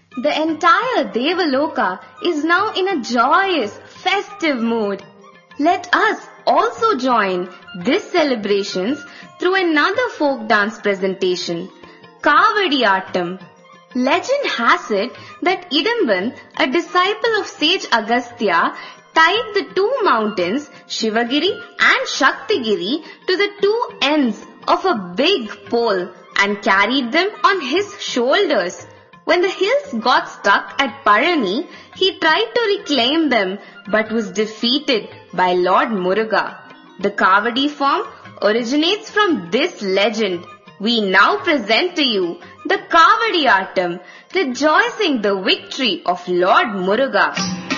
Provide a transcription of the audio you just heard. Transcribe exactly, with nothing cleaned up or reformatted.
The entire Devaloka is now in a joyous, festive mood. Let us also join these celebrations through another folk dance presentation, Kavadi Attam. Legend has it that Idamban, a disciple of sage Agastya, tied the two mountains, Shivagiri and Shaktigiri, to the two ends of a big pole and carried them on his shoulders. When the hills got stuck at Parani, he tried to reclaim them but was defeated by Lord Muruga. The Kavadi form originates from this legend. We now present to you the Kavadi Attam, rejoicing the victory of Lord Muruga.